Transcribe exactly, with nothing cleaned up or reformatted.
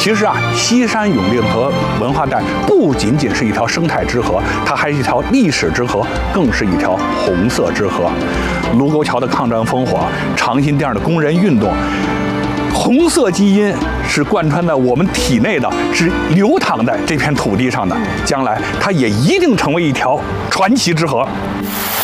其实啊，西山永定河文化带不仅仅是一条生态之河，它还是一条历史之河，更是一条红色之河。卢沟桥的抗战烽火，长辛店的工人运动，红色基因是贯穿在我们体内的，是流淌在这片土地上的。将来，它也一定成为一条传奇之河。